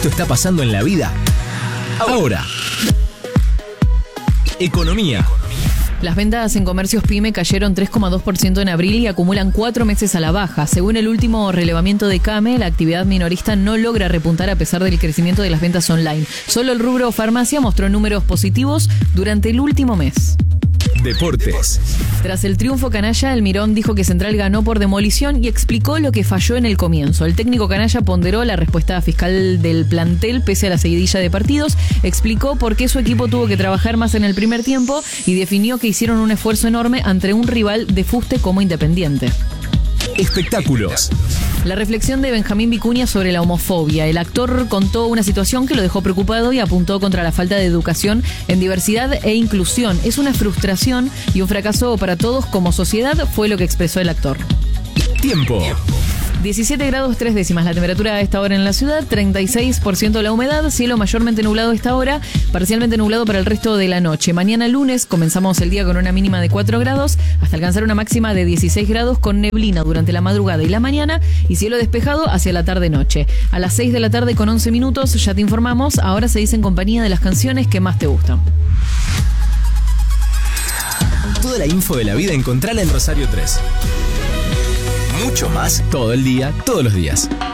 esto está pasando en la vida ahora. Economía. Las ventas en comercios PYME cayeron 3,2% en abril y acumulan 4 meses a la baja. Según el último relevamiento de CAME, la actividad minorista no logra repuntar a pesar del crecimiento de las ventas online. Solo el rubro farmacia mostró números positivos durante el último mes. Deportes. Tras el triunfo canalla, Almirón dijo que Central ganó por demolición y explicó lo que falló en el comienzo. El técnico canalla ponderó la respuesta fiscal del plantel pese a la seguidilla de partidos, explicó por qué su equipo tuvo que trabajar más en el primer tiempo y definió que hicieron un esfuerzo enorme ante un rival de fuste como Independiente. Espectáculos. La reflexión de Benjamín Vicuña sobre la homofobia. El actor contó una situación que lo dejó preocupado y apuntó contra la falta de educación en diversidad e inclusión. Es una frustración y un fracaso para todos como sociedad, fue lo que expresó el actor. Tiempo. 17 grados 3 décimas la temperatura a esta hora en la ciudad, 36% la humedad, cielo mayormente nublado a esta hora, parcialmente nublado para el resto de la noche. Mañana lunes comenzamos el día con una mínima de 4 grados, hasta alcanzar una máxima de 16 grados con neblina durante la madrugada y la mañana y cielo despejado hacia la tarde-noche. A las 6 de la tarde con 11 minutos ya te informamos, ahora se dice en compañía de las canciones que más te gustan. Toda la info de la vida encontrala en Rosario 3. Mucho más todo el día, todos los días.